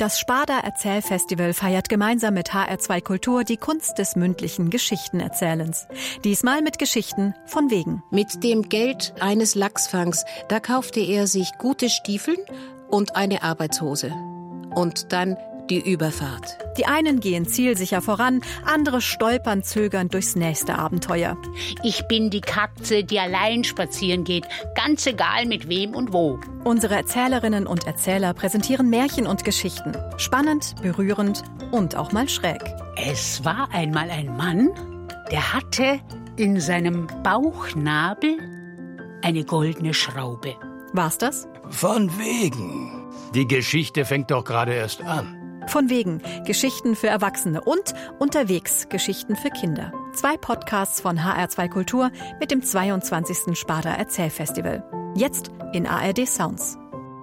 Das Sparda Erzählfestival feiert gemeinsam mit HR2 Kultur die Kunst des mündlichen Geschichtenerzählens. Diesmal mit Geschichten von Wegen. Mit dem Geld eines Lachsfangs, da kaufte er sich gute Stiefeln und eine Arbeitshose. Und dann die Überfahrt. Die einen gehen zielsicher voran, andere stolpern zögernd durchs nächste Abenteuer. Ich bin die Katze, die allein spazieren geht, ganz egal mit wem und wo. Unsere Erzählerinnen und Erzähler präsentieren Märchen und Geschichten. Spannend, berührend und auch mal schräg. Es war einmal ein Mann, der hatte in seinem Bauchnabel eine goldene Schraube. War's das? Von wegen. Die Geschichte fängt doch gerade erst an. Von wegen. Geschichten für Erwachsene und unterwegs Geschichten für Kinder. 2 Podcasts von HR2 Kultur mit dem 22. Sparda Erzählfestival. Jetzt in ARD Sounds.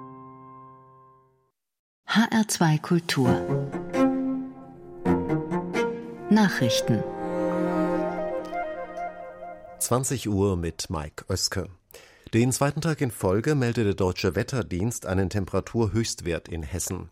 HR2 Kultur. Nachrichten. 20 Uhr mit Mike Oeske. Den zweiten Tag in Folge meldete der Deutsche Wetterdienst einen Temperaturhöchstwert in Hessen.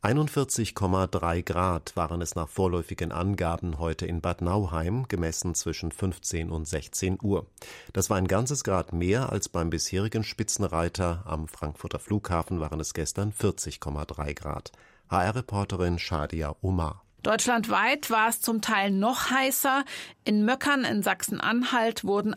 41,3 Grad waren es nach vorläufigen Angaben heute in Bad Nauheim, gemessen zwischen 15 und 16 Uhr. Das war ein ganzes Grad mehr als beim bisherigen Spitzenreiter. Am Frankfurter Flughafen waren es gestern 40,3 Grad. HR-Reporterin Shadia Omar. Deutschlandweit war es zum Teil noch heißer. In Möckern in Sachsen-Anhalt wurden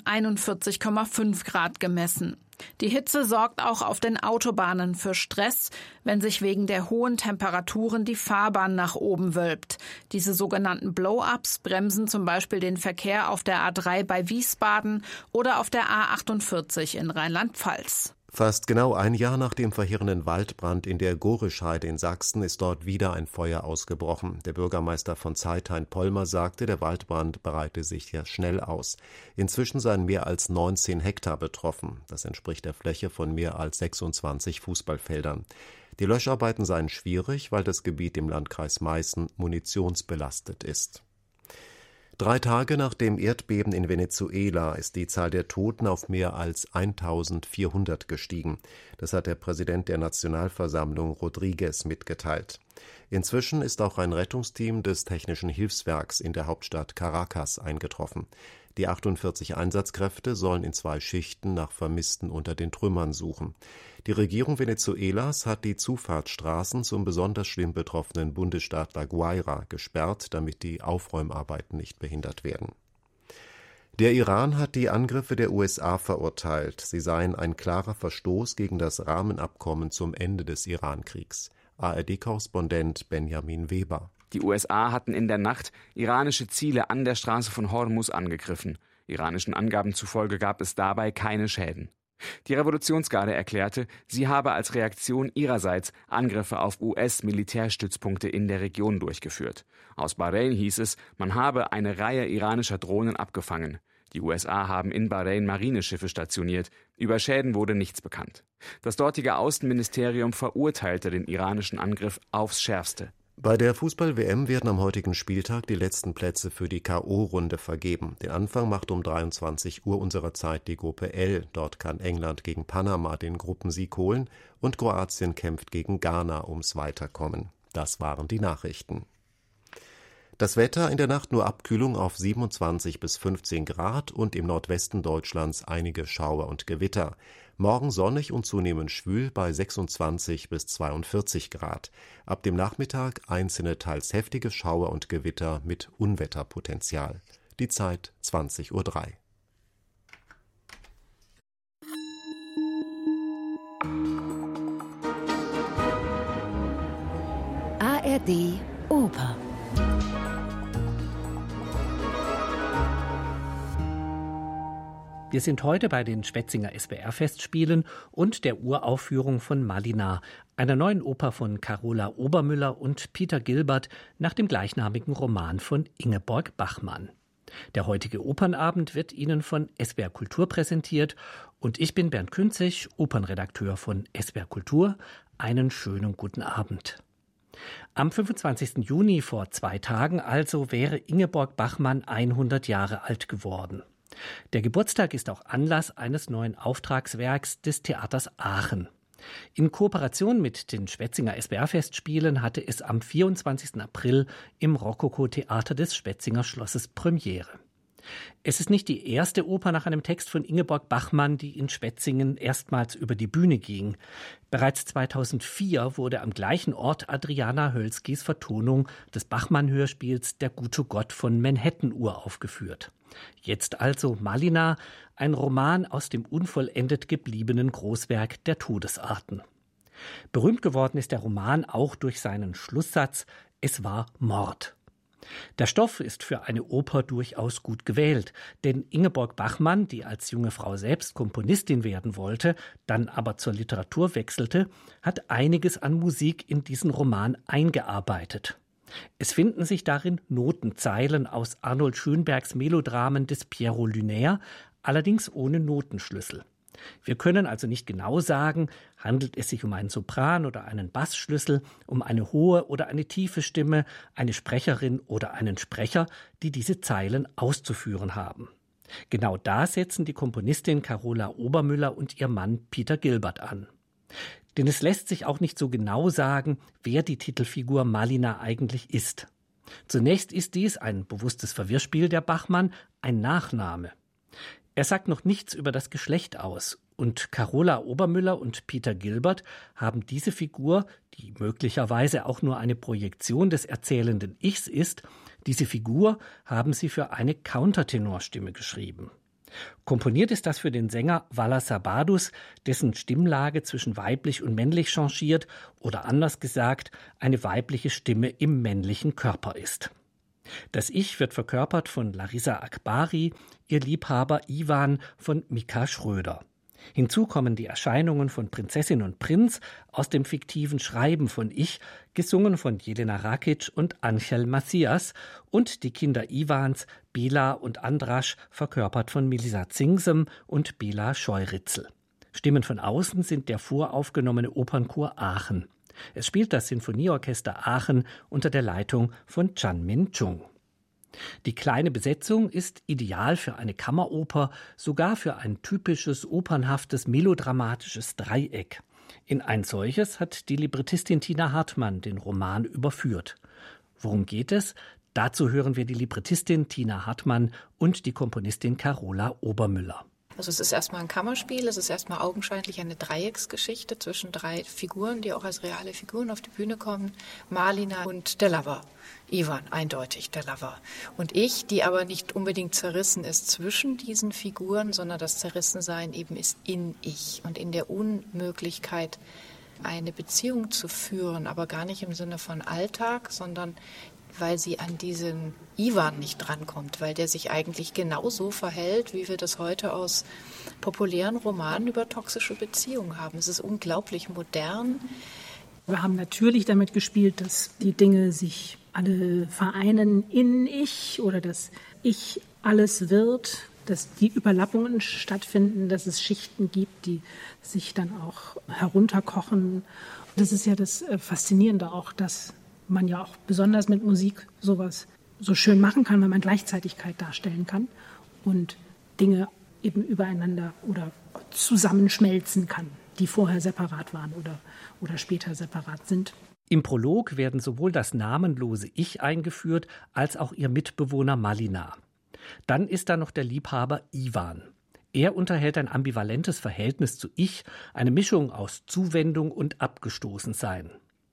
41,5 Grad gemessen. Die Hitze sorgt auch auf den Autobahnen für Stress, wenn sich wegen der hohen Temperaturen die Fahrbahn nach oben wölbt. Diese sogenannten Blow-ups bremsen zum Beispiel den Verkehr auf der A3 bei Wiesbaden oder auf der A48 in Rheinland-Pfalz. Fast genau ein Jahr nach dem verheerenden Waldbrand in der Gorischheide in Sachsen ist dort wieder ein Feuer ausgebrochen. Der Bürgermeister von Zeithain-Pollmer sagte, der Waldbrand breite sich ja schnell aus. Inzwischen seien mehr als 19 Hektar betroffen. Das entspricht der Fläche von mehr als 26 Fußballfeldern. Die Löscharbeiten seien schwierig, weil das Gebiet im Landkreis Meißen munitionsbelastet ist. 3 Tage nach dem Erdbeben in Venezuela ist die Zahl der Toten auf mehr als 1400 gestiegen. Das hat der Präsident der Nationalversammlung Rodriguez mitgeteilt. Inzwischen ist auch ein Rettungsteam des Technischen Hilfswerks in der Hauptstadt Caracas eingetroffen. Die 48 Einsatzkräfte sollen in 2 Schichten nach Vermissten unter den Trümmern suchen. Die Regierung Venezuelas hat die Zufahrtsstraßen zum besonders schlimm betroffenen Bundesstaat La Guaira gesperrt, damit die Aufräumarbeiten nicht behindert werden. Der Iran hat die Angriffe der USA verurteilt. Sie seien ein klarer Verstoß gegen das Rahmenabkommen zum Ende des Irankriegs. ARD-Korrespondent Benjamin Weber. Die USA hatten in der Nacht iranische Ziele an der Straße von Hormuz angegriffen. Iranischen Angaben zufolge gab es dabei keine Schäden. Die Revolutionsgarde erklärte, sie habe als Reaktion ihrerseits Angriffe auf US-Militärstützpunkte in der Region durchgeführt. Aus Bahrain hieß es, man habe eine Reihe iranischer Drohnen abgefangen. Die USA haben in Bahrain Marineschiffe stationiert. Über Schäden wurde nichts bekannt. Das dortige Außenministerium verurteilte den iranischen Angriff aufs Schärfste. Bei der Fußball-WM werden am heutigen Spieltag die letzten Plätze für die K.O.-Runde vergeben. Den Anfang macht um 23 Uhr unserer Zeit die Gruppe L. Dort kann England gegen Panama den Gruppensieg holen und Kroatien kämpft gegen Ghana ums Weiterkommen. Das waren die Nachrichten. Das Wetter: in der Nacht nur Abkühlung auf 27 bis 15 Grad und im Nordwesten Deutschlands einige Schauer und Gewitter. Morgen sonnig und zunehmend schwül bei 26 bis 42 Grad. Ab dem Nachmittag einzelne teils heftige Schauer und Gewitter mit Unwetterpotenzial. Die Zeit 20:03 Uhr. ARD Oper. Wir sind heute bei den Schwetzinger SWR-Festspielen und der Uraufführung von Malina, einer neuen Oper von Carola Obermüller und Peter Gilbert nach dem gleichnamigen Roman von Ingeborg Bachmann. Der heutige Opernabend wird Ihnen von SWR Kultur präsentiert und ich bin Bernd Künzig, Opernredakteur von SWR Kultur. Einen schönen guten Abend. Am 25. Juni vor 2 Tagen also wäre Ingeborg Bachmann 100 Jahre alt geworden. Der Geburtstag ist auch Anlass eines neuen Auftragswerks des Theaters Aachen. In Kooperation mit den Schwetzinger SBR-Festspielen hatte es am 24. April im Rokoko-Theater des Schwetzinger Schlosses Premiere. Es ist nicht die erste Oper nach einem Text von Ingeborg Bachmann, die in Schwetzingen erstmals über die Bühne ging. Bereits 2004 wurde am gleichen Ort Adriana Hölskis Vertonung des Bachmann-Hörspiels Der gute Gott von Manhattan uraufgeführt. Jetzt also Malina, ein Roman aus dem unvollendet gebliebenen Großwerk der Todesarten. Berühmt geworden ist der Roman auch durch seinen Schlusssatz: Es war Mord. Der Stoff ist für eine Oper durchaus gut gewählt, denn Ingeborg Bachmann, die als junge Frau selbst Komponistin werden wollte, dann aber zur Literatur wechselte, hat einiges an Musik in diesen Roman eingearbeitet. Es finden sich darin Notenzeilen aus Arnold Schönbergs Melodramen des Pierrot Lunaire, allerdings ohne Notenschlüssel. Wir können also nicht genau sagen, handelt es sich um einen Sopran oder einen Bassschlüssel, um eine hohe oder eine tiefe Stimme, eine Sprecherin oder einen Sprecher, die diese Zeilen auszuführen haben. Genau da setzen die Komponistin Carola Obermüller und ihr Mann Peter Gilbert an. Denn es lässt sich auch nicht so genau sagen, wer die Titelfigur Malina eigentlich ist. Zunächst ist dies ein bewusstes Verwirrspiel der Bachmann, ein Nachname. Er sagt noch nichts über das Geschlecht aus, und Carola Obermüller und Peter Gilbert haben diese Figur, die möglicherweise auch nur eine Projektion des erzählenden Ichs ist, diese Figur haben sie für eine Countertenorstimme geschrieben. Komponiert ist das für den Sänger Valas Sabadus, dessen Stimmlage zwischen weiblich und männlich changiert oder anders gesagt, eine weibliche Stimme im männlichen Körper ist. Das Ich wird verkörpert von Larissa Akbari, ihr Liebhaber Ivan von Mika Schröder. Hinzu kommen die Erscheinungen von Prinzessin und Prinz aus dem fiktiven Schreiben von Ich, gesungen von Jelena Rakic und Angel Macias, und die Kinder Ivans, Bela und Andras, verkörpert von Melissa Zingsem und Bela Scheuritzel. Stimmen von außen sind der voraufgenommene Opernchor Aachen. Es spielt das Sinfonieorchester Aachen unter der Leitung von Chan-Min Chung. Die kleine Besetzung ist ideal für eine Kammeroper, sogar für ein typisches, opernhaftes, melodramatisches Dreieck. In ein solches hat die Librettistin Tina Hartmann den Roman überführt. Worum geht es? Dazu hören wir die Librettistin Tina Hartmann und die Komponistin Carola Obermüller. Also es ist erstmal ein Kammerspiel, es ist erstmal augenscheinlich eine Dreiecksgeschichte zwischen 3 Figuren, die auch als reale Figuren auf die Bühne kommen. Malina und der Lover. Ivan, eindeutig der Lover. Und ich, die aber nicht unbedingt zerrissen ist zwischen diesen Figuren, sondern das Zerrissensein eben ist in Ich und in der Unmöglichkeit, eine Beziehung zu führen, aber gar nicht im Sinne von Alltag, sondern weil sie an diesen Ivan nicht drankommt, weil der sich eigentlich genauso verhält, wie wir das heute aus populären Romanen über toxische Beziehungen haben. Es ist unglaublich modern. Wir haben natürlich damit gespielt, dass die Dinge sich alle vereinen in Ich oder dass Ich alles wird, dass die Überlappungen stattfinden, dass es Schichten gibt, die sich dann auch herunterkochen. Das ist ja das Faszinierende auch, dass man ja auch besonders mit Musik sowas so schön machen kann, weil man Gleichzeitigkeit darstellen kann und Dinge eben übereinander oder zusammenschmelzen kann, die vorher separat waren oder später separat sind. Im Prolog werden sowohl das namenlose Ich eingeführt, als auch ihr Mitbewohner Malina. Dann ist da noch der Liebhaber Ivan. Er unterhält ein ambivalentes Verhältnis zu Ich, eine Mischung aus Zuwendung und Abgestoßensein.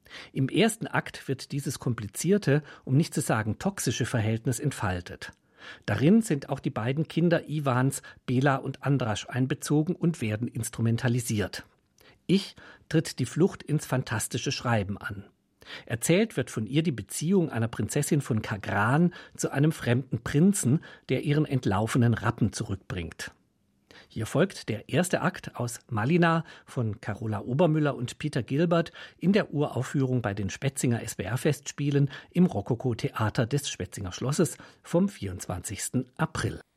Im ersten Akt wird dieses komplizierte, um nicht zu sagen toxische Verhältnis entfaltet. Darin sind auch die beiden Kinder Ivans, Bela und Andras, einbezogen und werden instrumentalisiert. Ich tritt die Flucht ins fantastische Schreiben an. Erzählt wird von ihr die Beziehung einer Prinzessin von Kagran zu einem fremden Prinzen, der ihren entlaufenen Rappen zurückbringt. Hier folgt der erste Akt aus Malina von Carola Obermüller und Peter Gilbert in der Uraufführung bei den Schwetzinger SBR-Festspielen im Rokoko-Theater des Schwetzinger Schlosses vom 24. April.